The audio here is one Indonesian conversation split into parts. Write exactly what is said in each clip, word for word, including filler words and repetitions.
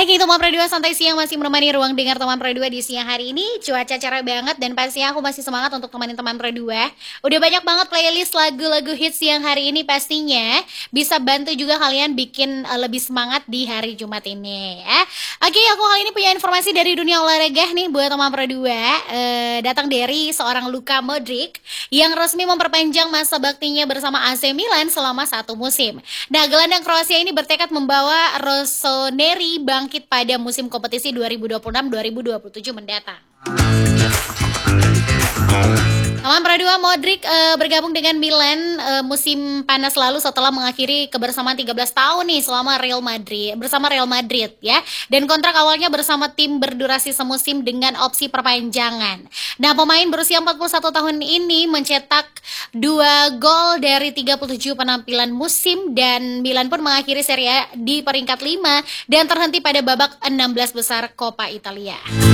Oke, teman Pro dua santai siang masih menemani ruang dengar teman Pro dua di siang hari ini. Cuaca cerah banget dan pastinya aku masih semangat untuk temenin teman Pro dua. Udah banyak banget playlist lagu-lagu hits siang hari ini pastinya bisa bantu juga kalian bikin uh, lebih semangat di hari Jumat ini ya. Oke, aku kali ini punya informasi dari dunia olahraga nih buat teman Pro dua. Uh, datang dari seorang Luka Modric yang resmi memperpanjang masa baktinya bersama A C Milan selama satu musim. Nah, gelandang Kroasia ini bertekad membawa Rossoneri bangkit pada musim kompetisi dua ribu dua puluh enam dua ribu dua puluh tujuh mendatang. Teman Pro dua, Modric uh, bergabung dengan Milan uh, musim panas lalu setelah mengakhiri kebersamaan tiga belas tahun nih selama Real Madrid bersama Real Madrid ya. Dan kontrak awalnya bersama tim berdurasi semusim dengan opsi perpanjangan. Nah, pemain berusia empat puluh satu tahun ini mencetak dua gol dari tiga puluh tujuh penampilan musim dan Milan pun mengakhiri Serie A di peringkat lima dan terhenti pada babak enam belas besar Coppa Italia.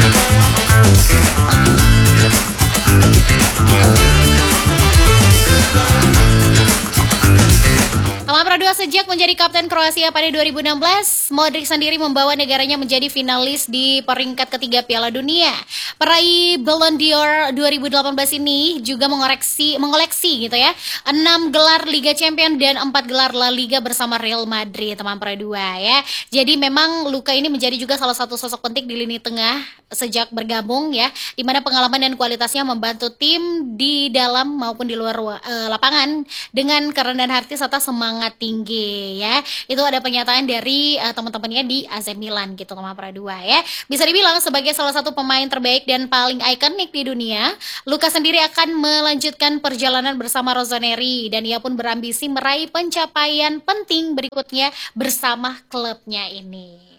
Teman Pro dua, sejak menjadi kapten Kroasia pada dua ribu enam belas, Modric sendiri membawa negaranya menjadi finalis di peringkat ketiga Piala Dunia. Peraih Ballon d'Or dua ribu delapan belas ini juga mengoreksi, mengoleksi gitu ya, enam gelar Liga Champions dan empat gelar La Liga bersama Real Madrid, teman Pro dua ya. Jadi memang Luka ini menjadi juga salah satu sosok penting di lini tengah sejak bergabung ya, di mana pengalaman dan kualitasnya membantu tim di dalam maupun di luar uh, lapangan dengan kerendahan hati serta semangat tinggi ya. Itu ada pernyataan dari uh, teman-temannya di A C Milan gitu, teman Pro dua ya. Bisa dibilang sebagai salah satu pemain terbaik dan paling ikonik di dunia, Luka sendiri akan melanjutkan perjalanan bersama Rossoneri dan ia pun berambisi meraih pencapaian penting berikutnya bersama klubnya ini.